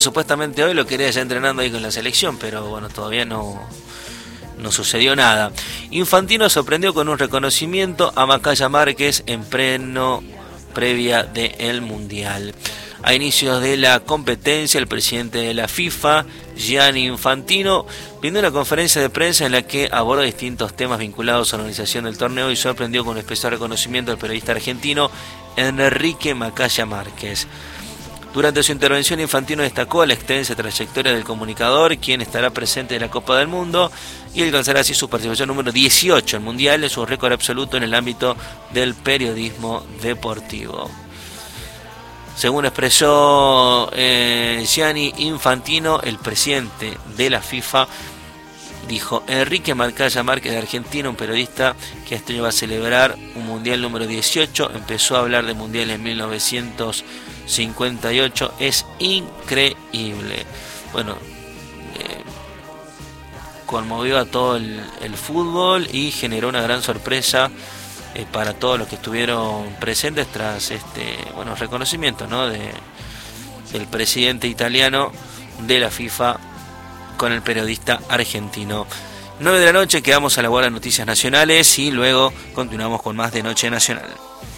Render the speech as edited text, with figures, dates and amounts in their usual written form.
Supuestamente hoy lo quería ya entrenando ahí con la selección, pero bueno, todavía no sucedió nada. Infantino sorprendió con un reconocimiento a Macaya Márquez en pleno previa del Mundial. A inicios de la competencia, el presidente de la FIFA, Gianni Infantino, brindó una conferencia de prensa en la que abordó distintos temas vinculados a la organización del torneo y sorprendió con un especial reconocimiento al periodista argentino Enrique Macaya Márquez. Durante su intervención, Infantino destacó la extensa trayectoria del comunicador, quien estará presente en la Copa del Mundo y alcanzará así su participación número 18 en Mundial, su récord absoluto en el ámbito del periodismo deportivo. Según expresó Gianni Infantino, el presidente de la FIFA, dijo: Enrique Macaya Márquez de Argentina, un periodista que este año va a celebrar un Mundial número 18, empezó a hablar de Mundial en 1958, es increíble. Bueno, conmovió a todo el fútbol y generó una gran sorpresa para todos los que estuvieron presentes tras este reconocimiento, ¿no?, del presidente italiano de la FIFA con el periodista argentino. 9 de la noche, quedamos a la hora de noticias nacionales y luego continuamos con más de Noche Nacional.